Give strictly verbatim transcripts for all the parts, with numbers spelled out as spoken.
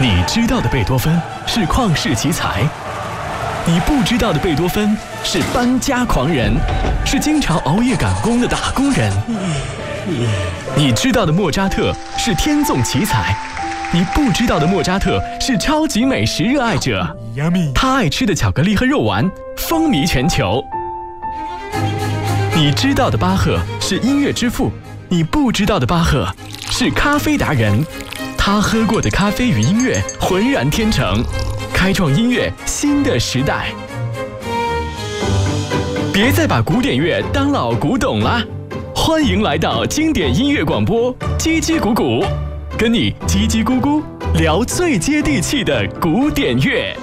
你知道的贝多芬是旷世奇才，你不知道的贝多芬是搬家狂人，是经常熬夜赶工的打工人。你知道的莫扎特是天纵奇才，你不知道的莫扎特是超级美食热爱者，他爱吃的巧克力和肉丸风靡全球。你知道的巴赫是音乐之父，你不知道的巴赫是咖啡达人，他喝过的咖啡与音乐浑然天成，开创音乐新的时代。别再把古典乐当老古董啦，欢迎来到经典音乐广播叽叽咕咕，跟你叽叽咕咕聊最接地气的古典乐。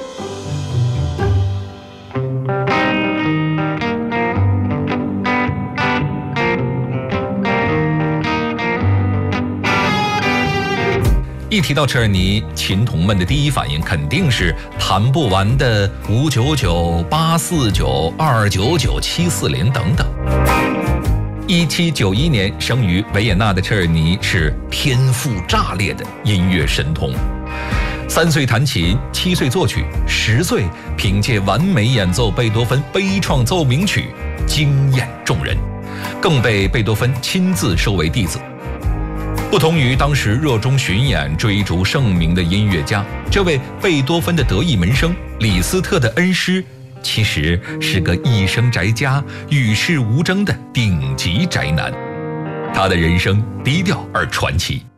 一提到车尔尼，琴童们的第一反应肯定是弹不完的五九九、八四九、二九九、七四零等等。一七九一年生于维也纳的车尔尼是天赋炸裂的音乐神童，三岁弹琴，七岁作曲，十岁凭借完美演奏贝多芬悲怆奏鸣曲惊艳众人，更被贝多芬亲自收为弟子。不同于当时热衷巡演追逐盛名的音乐家，这位贝多芬的得意门生李斯特的恩师其实是个一生宅家与世无争的顶级宅男，他的人生低调而传奇。